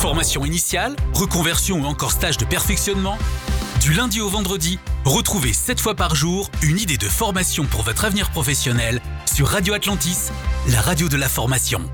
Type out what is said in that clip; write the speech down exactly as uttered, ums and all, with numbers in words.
Formation initiale, reconversion ou encore stage de perfectionnement? Du lundi au vendredi, retrouvez sept fois par jour une idée de formation pour votre avenir professionnel sur Radio Atlantis, la radio de la formation.